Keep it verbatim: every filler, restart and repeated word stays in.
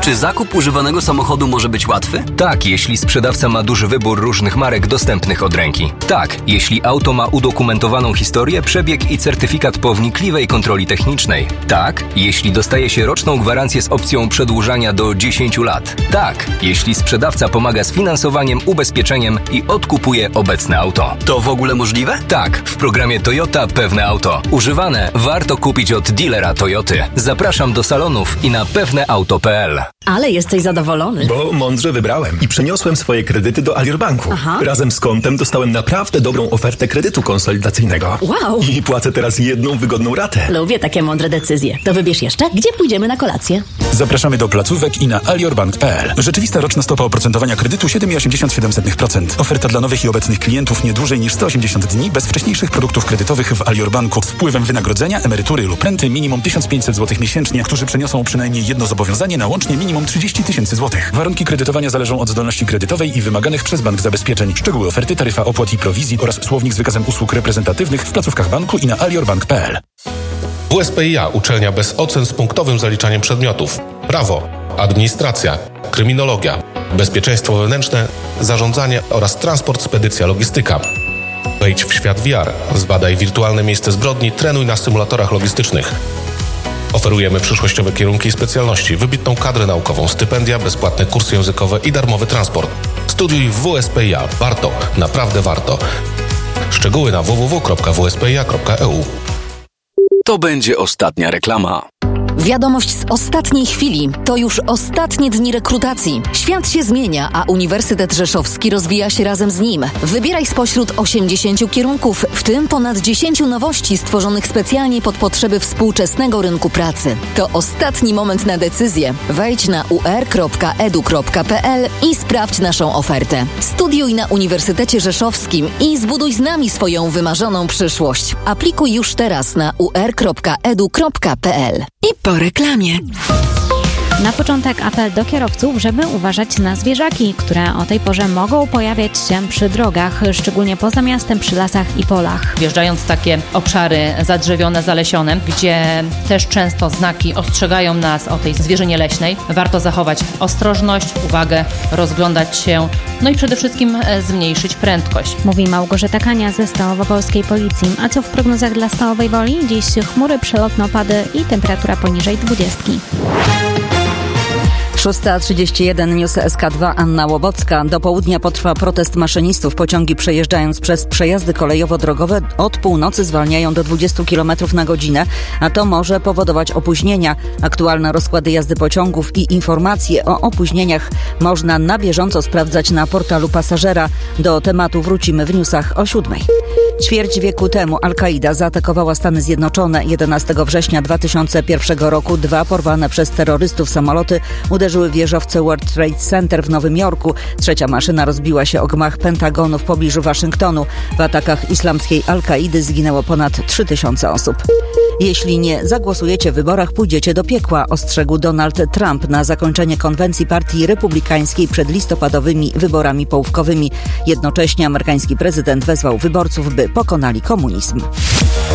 Czy zakup używanego samochodu może być łatwy? Tak, jeśli sprzedawca ma duży wybór różnych marek dostępnych od ręki. Tak, jeśli auto ma udokumentowaną historię, przebieg i certyfikat po wnikliwej kontroli technicznej. Tak, jeśli dostaje się roczną gwarancję z opcją przedłużania do dziesięciu lat. Tak, jeśli sprzedawca pomaga z finansowaniem, ubezpieczeniem i odkupuje obecne auto. To w ogóle możliwe? Tak, w programie Toyota Pewne Auto. Używane warto kupić od dealera Toyoty. Zapraszam do salonów i na pewneauto kropka p l. Ale jesteś zadowolony. Bo mądrze wybrałem i przeniosłem swoje kredyty do Alior Banku. Aha. Razem z kontem dostałem naprawdę dobrą ofertę kredytu konsolidacyjnego. Wow. I płacę teraz jedną wygodną ratę. Lubię takie mądre decyzje. To wybierz jeszcze, gdzie pójdziemy na kolację. Zapraszamy do placówek i na alior bank kropka p l. Rzeczywista roczna stopa oprocentowania kredytu siedem przecinek osiemdziesiąt siedem procent. Oferta dla nowych i obecnych klientów nie dłużej niż sto osiemdziesiąt dni bez wcześniejszych produktów kredytowych w Alior Banku z wpływem wynagrodzenia, emerytury lub renty minimum tysiąc pięćset złotych miesięcznie, którzy przeniosą przynajmniej jedno zobowiązanie na łącznie minimum trzydzieści tysięcy złotych. Warunki kredytowania zależą od zdolności kredytowej i wymaganych przez bank zabezpieczeń. Szczegóły oferty, taryfa opłat i prowizji oraz słownik z wykazem usług reprezentatywnych w placówkach banku i na alior bank kropka p l. W S P I A uczelnia bez ocen z punktowym zaliczaniem przedmiotów. Prawo, administracja, kryminologia, bezpieczeństwo wewnętrzne, zarządzanie oraz transport, spedycja, logistyka. Wejdź w świat V R, zbadaj wirtualne miejsce zbrodni, trenuj na symulatorach logistycznych. Oferujemy przyszłościowe kierunki i specjalności, wybitną kadrę naukową, stypendia, bezpłatne kursy językowe i darmowy transport. Studiuj w W S P I A. Warto, naprawdę warto. Szczegóły na w w w kropka w s p i a kropka e u. To będzie ostatnia reklama. Wiadomość z ostatniej chwili. To już ostatnie dni rekrutacji. Świat się zmienia, a Uniwersytet Rzeszowski rozwija się razem z nim. Wybieraj spośród osiemdziesięciu kierunków, w tym ponad dziesięciu nowości stworzonych specjalnie pod potrzeby współczesnego rynku pracy. To ostatni moment na decyzję. Wejdź na u r kropka e d u kropka p l i sprawdź naszą ofertę. Studiuj na Uniwersytecie Rzeszowskim i zbuduj z nami swoją wymarzoną przyszłość. Aplikuj już teraz na u r kropka e d u kropka p l. I po reklamie. Na początek apel do kierowców, żeby uważać na zwierzaki, które o tej porze mogą pojawiać się przy drogach, szczególnie poza miastem, przy lasach i polach. Wjeżdżając w takie obszary zadrzewione, zalesione, gdzie też często znaki ostrzegają nas o tej zwierzynie leśnej, warto zachować ostrożność, uwagę, rozglądać się, no i przede wszystkim zmniejszyć prędkość. Mówi Małgorzata Kania ze Stałowopolskiej Policji. A co w prognozach dla Stałowej Woli? Dziś chmury, przelotne opady i temperatura poniżej dwudziestki. szósta trzydzieści jeden, News S K dwa, Anna Łobocka. Do południa potrwa protest maszynistów. Pociągi przejeżdżając przez przejazdy kolejowo-drogowe od północy zwalniają do dwudziestu kilometrów na godzinę, a to może powodować opóźnienia. Aktualne rozkłady jazdy pociągów i informacje o opóźnieniach można na bieżąco sprawdzać na portalu pasażera. Do tematu wrócimy w newsach o siódmej. Ćwierć wieku temu Al-Kaida zaatakowała Stany Zjednoczone. jedenastego września dwa tysiące pierwszego roku dwa porwane przez terrorystów samoloty uderzyły w wieżowce World Trade Center w Nowym Jorku. Trzecia maszyna rozbiła się o gmach Pentagonu w pobliżu Waszyngtonu. W atakach islamskiej Al-Kaidy zginęło ponad trzy tysiące osób. Jeśli nie zagłosujecie w wyborach, pójdziecie do piekła, ostrzegł Donald Trump na zakończenie konwencji Partii Republikańskiej przed listopadowymi wyborami połówkowymi. Jednocześnie amerykański prezydent wezwał wyborców, by pokonali komunizm.